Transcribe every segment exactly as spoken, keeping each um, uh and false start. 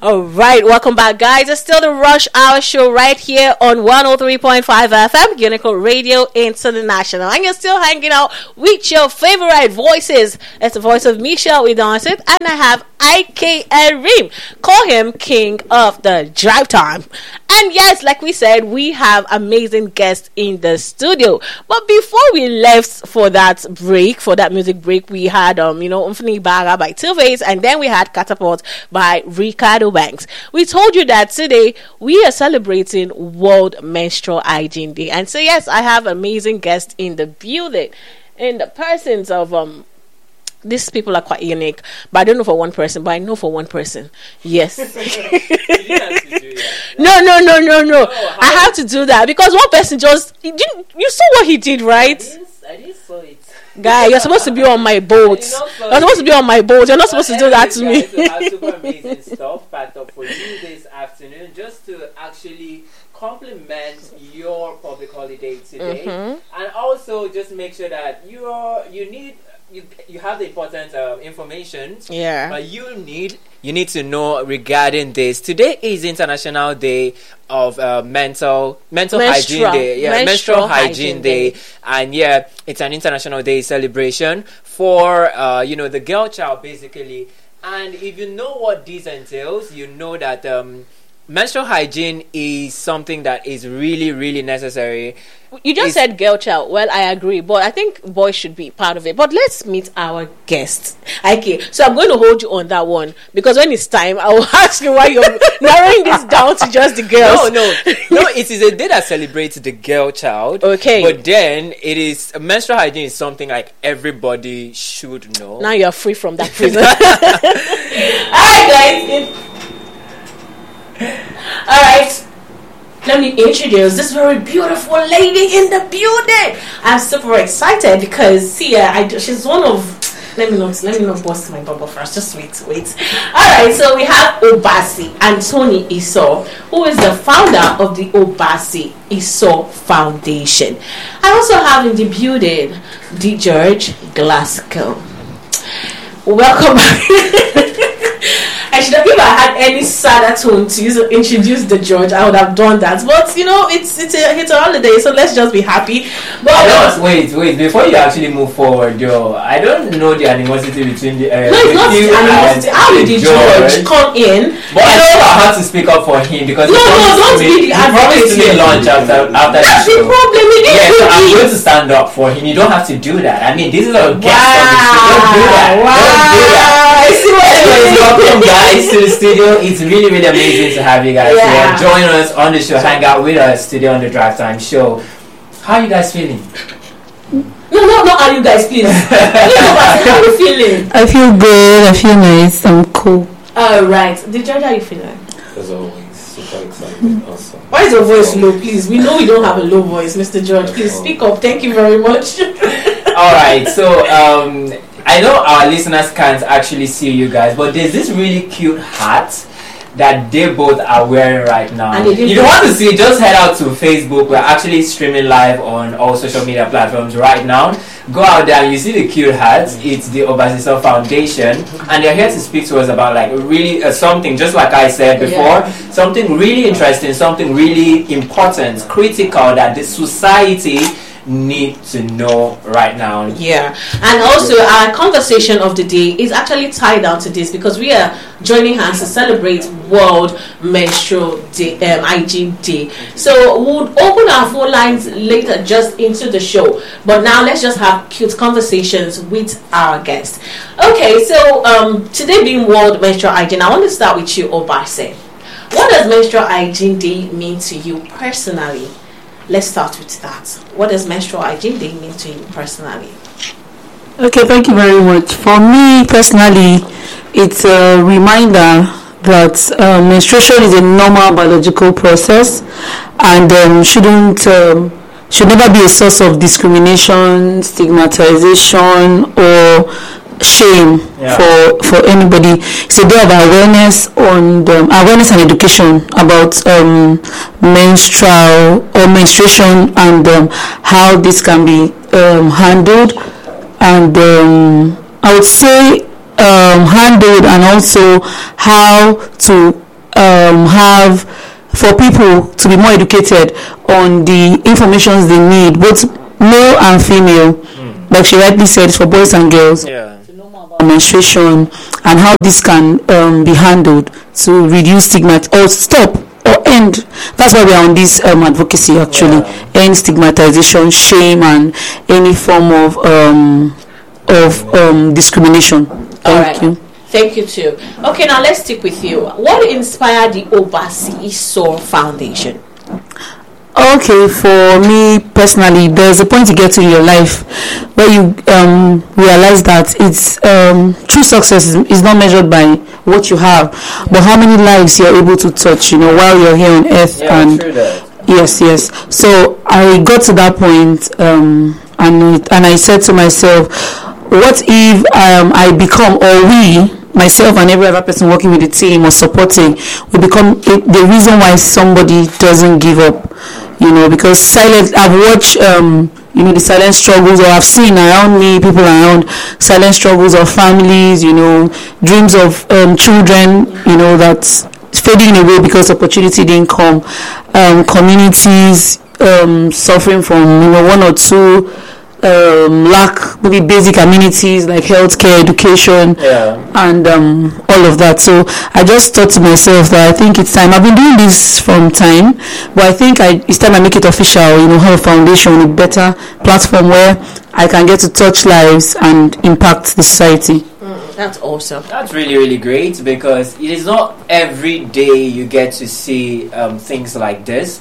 All right, welcome back, guys. It's still the Rush Hour Show right here on one oh three point five F M, Unical Radio International. And you're still hanging out with your favorite voices. It's the voice of Michelle Idonsit, and I have I K L Reem. Call him King of the Drive Time. And yes, like we said, we have amazing guests in the studio. But before we left for that break, for that music break, we had, um, you know, Umfini Baga by Two Face, and then we had Catapult by Ricardo Banks. We told you that today we are celebrating World Menstrual Hygiene Day. And so, yes, I have amazing guests in the building, in the persons of, um, these people are quite unique, but I don't know for one person, but I know for one person. Yes. no, no, no, no, no. Oh, I have to do that because one person just, you, you saw what he did, right? I didn't, I didn't saw it. Guy, you're supposed to be on my boat. You're supposed to be on my boat. You're not supposed to do that to me. To have super amazing stuff packed up for you this afternoon, just to actually complement your public holiday today, mm-hmm. and also just make sure that you're you need. You, you have the important uh, information. Yeah. But you need you need to know regarding this. Today is International Day of uh, Mental Mental Menstrual. Hygiene Day. Yeah, Menstrual, Menstrual Hygiene, Hygiene Day. Day. And yeah, it's an International Day celebration for uh, you know, the girl child basically. And if you know what this entails, you know that um, menstrual hygiene is something that is really, really necessary. You just it's, said girl child. Well, I agree, but I think boys should be part of it. But let's meet our guests. Okay, so I'm going to hold you on that one because when it's time, I will ask you why you're narrowing this down to just the girls. No, no, no. It is a day that celebrates the girl child. Okay, but then it is menstrual hygiene is something like everybody should know. Now you're free from that prison. All right, guys. All right. Let me introduce this very beautiful lady in the building. I'm super excited because see, uh, I she's one of. Let me not let me not bust my bubble first. Just wait, wait. All right, so we have Obasi Anthony Iso, who is the founder of the Obasi Iso Foundation. I also have in the building D. George Glasgow. Welcome back. I should have, if I had any sadder tone to use, introduce the George, I would have done that. But you know, it's it's a it's a holiday, so let's just be happy. But no, wait, wait, before you actually move forward, yo, I don't know the animosity between the uh, no, it's not the animosity. How did the George come in? But I know I have to speak up for him because no, no, don't be the advocate. He promised to me lunch after after That's the show. the problem. It is. Yes, so I'm going to stand up for him. You don't have to do that. I mean, this is a guest wow. of the show. Don't do that. Wow. Don't do that. I see what Anyways, welcome guys to the studio. It's really, really amazing to have you guys yeah. here. Join us on the show. Hang out with us today on the Drive Time Show. How are you guys feeling? No, no, no. Are you guys please? How are you feeling? I feel good. I feel nice. I'm cool. All right. The George, how are you feeling? As always, super excited. Awesome. Why is your voice low, please? We know you don't have a low voice, Mister George. Please speak up. Thank you very much. All right. So, um, I know our listeners can't actually see you guys, but there's this really cute hat that they both are wearing right now. And you don't want to see, just head out to Facebook. We're actually streaming live on all social media platforms right now. Go out there and you see the cute hats. It's the Obasi Foundation, and they're here to speak to us about like really uh, something, just like I said before, yeah. something really interesting, something really important, critical that the society need to know right now. Yeah, and also our conversation of the day is actually tied down to this because we are joining hands to celebrate World Menstrual Day, um, Hygiene Day. So we'll open our phone lines later just into the show, but now let's just have cute conversations with our guests. Okay, so um, today being World Menstrual Hygiene, I want to start with you, Obasi. What does Menstrual Hygiene Day mean to you personally? Let's start with that. What does Menstrual Hygiene Day mean to you personally? Okay, thank you very much. For me personally, it's a reminder that uh, menstruation is a normal biological process and um, shouldn't um, should never be a source of discrimination, stigmatization, or shame yeah. for for anybody. It's a day of awareness on the, awareness and education about um, menstrual or menstruation and um, how this can be um, handled, and um, I would say um, handled, and also how to um, have for people to be more educated on the information they need, both male and female. Mm. Like she rightly said, it's for boys and girls. Yeah. To know more about menstruation and how this can um, be handled to reduce stigma or stop or end. That's why we are on this um, advocacy actually. Yeah. End stigmatization, shame, and any form of um, of um, discrimination. Thank All right. you. Thank you too. Okay, now let's stick with you. What inspired the Obasi Soul Foundation? Okay, for me personally, there's a point you get to in your life where you um, realize that it's um, true success is, is not measured by what you have, but how many lives you're able to touch, you know, while you're here on earth. Yeah, and true that. Yes, yes. So I got to that point, um, and and I said to myself, what if um, I become, or we, myself and every other person working with the team or supporting, will become it, the reason why somebody doesn't give up. You know, because silent, I've watched, um, you know, the silent struggles, or I've seen around me, people around, silent struggles of families, you know, dreams of um, children, you know, that's fading away because opportunity didn't come, um, communities um, suffering from, you know, one or two um, lack, maybe basic amenities like healthcare, education, yeah. and um, all of that. So I just thought to myself that I think it's time. I've been doing this from time, but I think I, it's time I make it official. You know, have a foundation, a better platform where I can get to touch lives and impact the society. Mm, that's awesome. That's really, really great, because it is not every day you get to see um, things like this.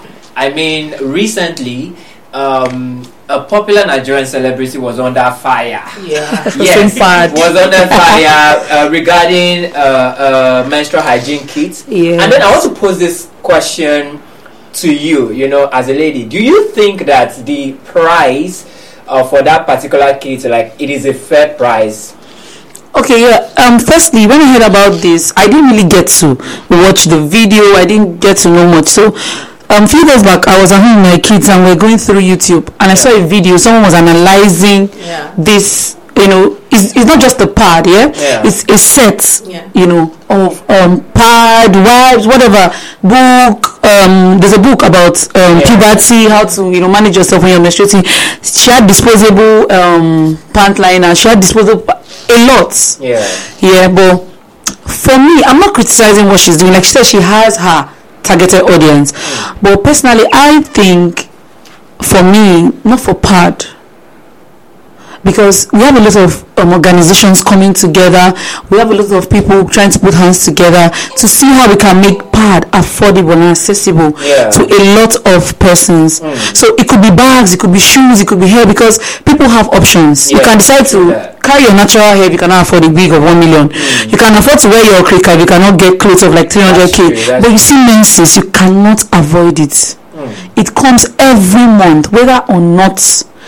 I mean, recently, um, a popular Nigerian celebrity was under fire. Yeah. Yes, was under fire uh, regarding uh, uh, menstrual hygiene kits. Yeah. And then I want to pose this question to you, you know, as a lady. Do you think that the price uh, for that particular kit, like, it is a fair price? Okay, yeah. Um, firstly, when I heard about this, I didn't really get to watch the video. I didn't get to know much. So, um, a few days back, I was at home with my kids and we we're going through YouTube, and I saw a video. Someone was analyzing yeah. this. You know, it's, it's not just a pad, yeah? yeah. It's a set, yeah. you know, of um, pad, wipes, whatever. Book. Um, there's a book about um, yeah. puberty, how to, you know, manage yourself when you're menstruating. She had disposable um, pant liner. She had disposable. Pa- a lot. Yeah. Yeah, but for me, I'm not criticizing what she's doing. Like she said, she has her targeted audience. Mm. But personally, I think for me, not for pad, because we have a lot of um, organizations coming together. We have a lot of people trying to put hands together to see how we can make pad affordable and accessible yeah. to a lot of persons. Mm. So it could be bags, it could be shoes, it could be hair, because people have options. Yeah. You can decide to yeah. carry your natural hair if you cannot afford a wig of one million. Mm. You can afford to wear your cricket if you cannot get clothes of like three hundred k. But you see menses, you cannot avoid it. Mm. It comes every month, whether or not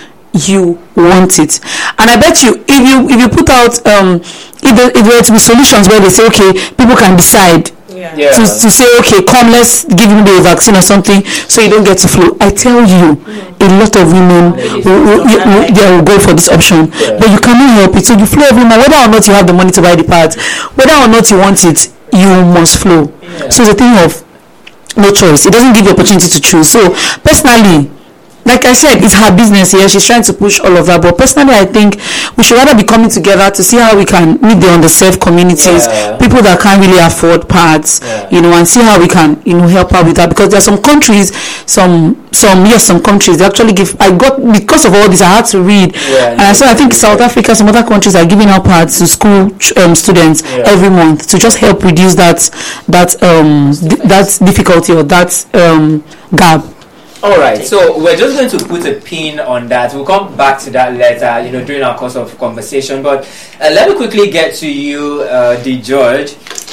you want it. And I bet you, if you if you put out um if there, if there were to be solutions where they say, okay, people can decide yeah. Yeah. to, to say, okay, come, let's give you the vaccine or something so you don't get to flu. I tell you, mm. a lot of women will, will, will, will, they will go for this option. Yeah. But you cannot help it. So you flow every month, whether or not you have the money to buy the pads, whether or not you want it, you must flow. Yeah. So it's a thing of no choice. It doesn't give you opportunity to choose. So personally, like I said, it's her business here. She's trying to push all of that. But personally, I think we should rather be coming together to see how we can meet the underserved communities, yeah. people that can't really afford pads, yeah. you know, and see how we can, you know, help out with that. Because there are some countries, some, some, yes, some countries, they actually give, I got, because of all this, I had to read. Yeah, and so I think South Africa, some other countries are giving out pads to school um, students yeah. every month to just help reduce that, that, um, d- that difficulty or that um, gap. All right, so we're just going to put a pin on that. We'll come back to that later, you know, during our course of conversation. But uh, let me quickly get to you, uh, DeGeorge.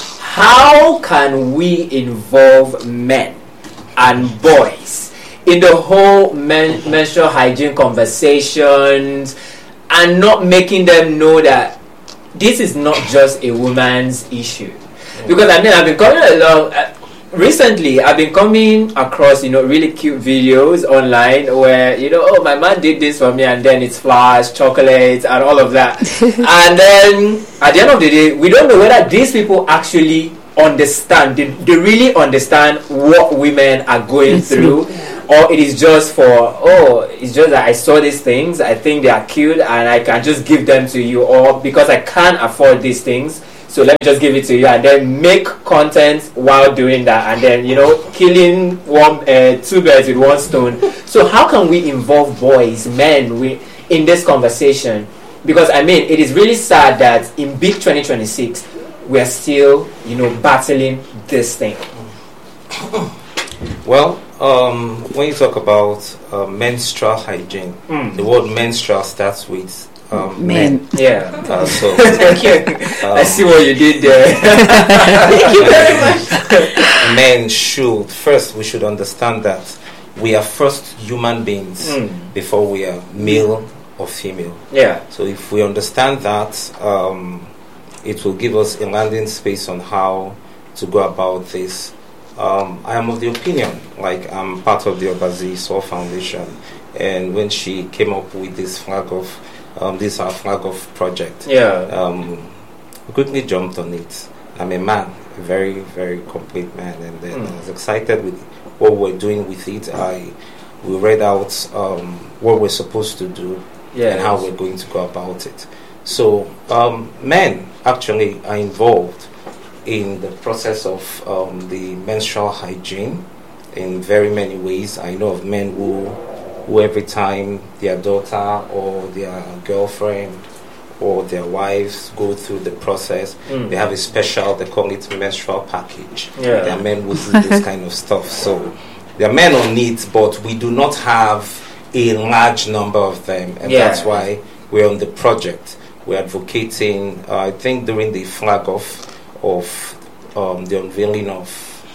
How can we involve men and boys in the whole men- menstrual hygiene conversations and not making them know that this is not just a woman's issue? Because I mean, I've been coming along. Uh, Recently, I've been coming across, you know, really cute videos online where, you know, oh, my man did this for me, and then it's flowers, chocolates, and all of that. And then, at the end of the day, we don't know whether these people actually understand, they, they really understand what women are going through, or it is just for, oh, it's just that I saw these things, I think they are cute, and I can just give them to you, or because I can't afford these things, so let me just give it to you, and then make content while doing that, and then, you know, killing one, uh, two birds with one stone. So how can we involve boys, men, we, in this conversation? Because, I mean, it is really sad that in big twenty twenty-six, we are still, you know, battling this thing. Well, um, when you talk about uh, menstrual hygiene, mm. the word menstrual starts with um, men. men. Yeah. Uh, so thank you. Um, I see what you did there. Thank you very much. Men should first. We should understand that we are first human beings mm. before we are male or female. Yeah. So if we understand that, um, it will give us a landing space on how to go about this. Um, I am of the opinion, like I'm part of the Obazi Soul Foundation, and when she came up with this flag of, um, this our flag of project, yeah, um, we quickly jumped on it. I'm a man, a very, very complete man, and then mm. I was excited with what we're doing with it. I we read out um, what we're supposed to do, yes, and how we're going to go about it. So um, men actually are involved in the process of um, the menstrual hygiene in very many ways. I know of men who, who every time their daughter or their girlfriend or their wives go through the process, mm. they have a special, they call it menstrual package. Yeah. There are men who do this kind of stuff. So there are men on it, but we do not have a large number of them, and yeah. that's why we're on the project. We're advocating, uh, I think during the flag off of um, the unveiling of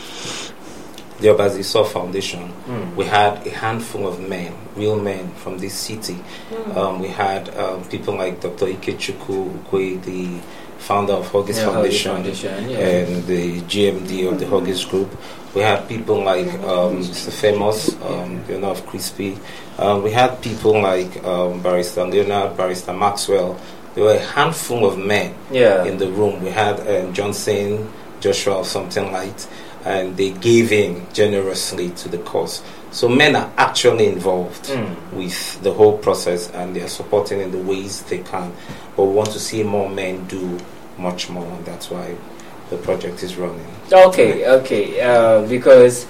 the Obazi Soul Foundation, mm. we had a handful of men, real men from this city. Mm. Um, we had um, people like Doctor Ikechukwu Ukwe, the founder of Huggies yeah, Foundation, Foundation yeah. and the G M D of the Huggies Group. We had people like um, Mister Famous, um, the owner of Crispy. Um, we had people like um, Barrister Leonard, Barrister Maxwell. There were a handful of men yeah. in the room. We had um, Johnson, Joshua, something like, and they gave in generously to the cause. So men are actually involved mm. with the whole process, and they are supporting in the ways they can. But we want to see more men do much more, and that's why the project is running. Okay, okay, uh, because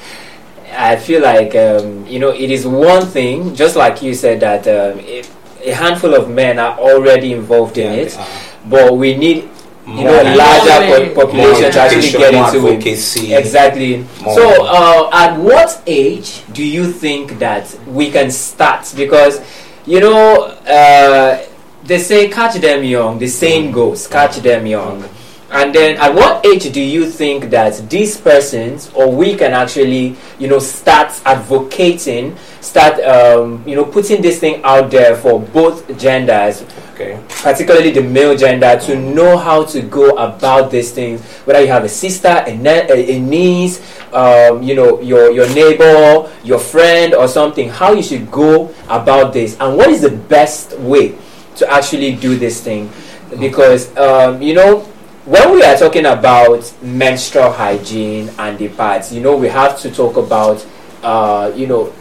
I feel like, um, you know, it is one thing, just like you said, that um, it, a handful of men are already involved in yeah, it, but we need, you more know, a larger po- population to actually get into it. Exactly. More. So, uh, at what age do you think that we can start? Because, you know, uh, they say catch them young. The saying goes, catch them young. And then, at what age do you think that these persons, or we can actually, you know, start advocating, start, um, you know, putting this thing out there for both genders, okay, particularly the male gender, to know how to go about these things? Whether you have a sister, a, ne- a niece, um, you know, your your neighbor, your friend, or something, how you should go about this, and what is the best way to actually do this thing? Because, um, you know, when we are talking about menstrual hygiene and the pads, you know, we have to talk about, uh, you know,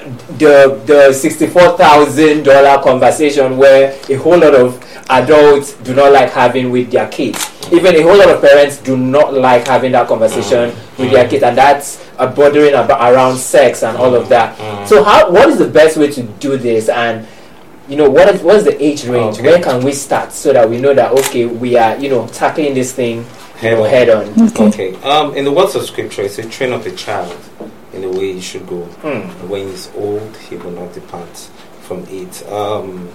the the sixty-four thousand dollars conversation where a whole lot of adults do not like having with their kids. Even a whole lot of parents do not like having that conversation mm. with their kids, and that's uh, bordering about around sex and all of that. Mm. So, how what is the best way to do this? And you know, what is what is the age range? Okay. Where can we start so that we know that, okay, we are, you know, tackling this thing head, on. head on? Okay. okay. Um, in the words of scripture, it says, train up a child in the way he should go. Mm. When he's old, he will not depart from it. Um,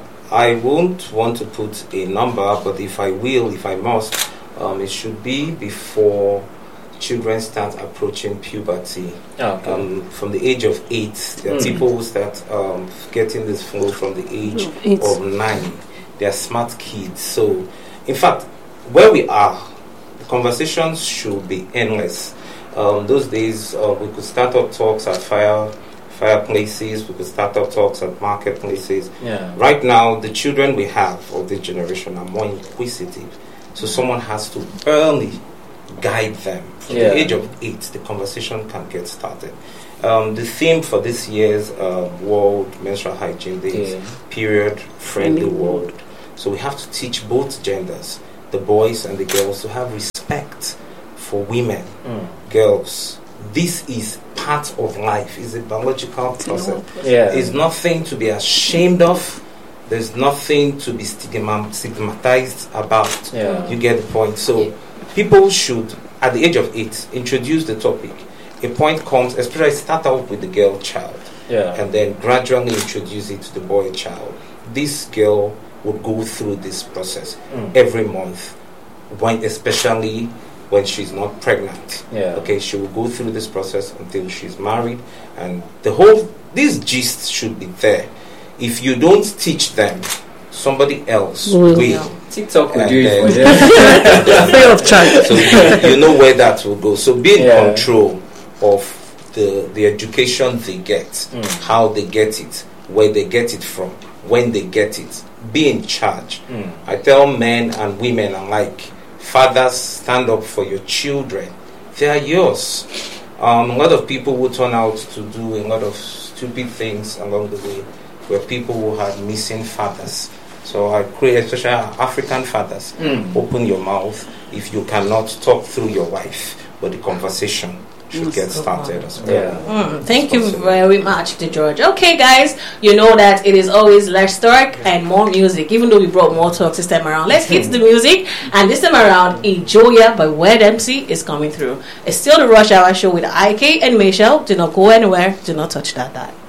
I won't want to put a number, but if I will, if I must, um, it should be before children start approaching puberty. Okay. Um, from the age of eight, there are mm. people who start um, getting this flow from the age eight. of nine. They are smart kids. So, in fact, where we are, the conversations should be endless. Um, those days, uh, we could start up talks at fire fireplaces, we could start up talks at marketplaces. Yeah. Right now, the children we have of this generation are more inquisitive. So someone has to early guide them. From yeah. the age of eight, the conversation can get started. Um, the theme for this year's uh, World Menstrual Hygiene Day is yeah. period-friendly world. So we have to teach both genders, the boys and the girls, to have respect for women, mm. girls. This is part of life. It's a biological process. Yeah. It's nothing to be ashamed of. There's nothing to be stigma- stigmatized about. Yeah. You get the point. So people should, at the age of eight, introduce the topic. A point comes, especially start out with the girl child, yeah. and then gradually introduce it to the boy child. This girl would go through this process mm. every month, when, especially when she's not pregnant. Yeah. Okay, she will go through this process until she's married, and the whole, this gist should be there. If you don't teach them, somebody else will. will. TikTok will do it for them. Free of charge. So you, you know where that will go. So be in yeah. control of the the education they get, mm. how they get it, where they get it from, when they get it. Be in charge. Mm. I tell men and women alike, fathers, stand up for your children. They are yours. Um, a lot of people will turn out to do a lot of stupid things along the way, where people who have missing fathers. So I pray, especially African fathers, mm. open your mouth if you cannot talk through your wife, but the conversation should get started as well. Yeah. Mm, thank you very much, George. Okay, guys, you know that it is always less talk and more music, even though we brought more talk this time around. Let's hit the music, and this time around, Enjoya by Wed M C is coming through. It's still the Rush Hour Show with I K and Michelle. Do not go anywhere. Do not touch that dot.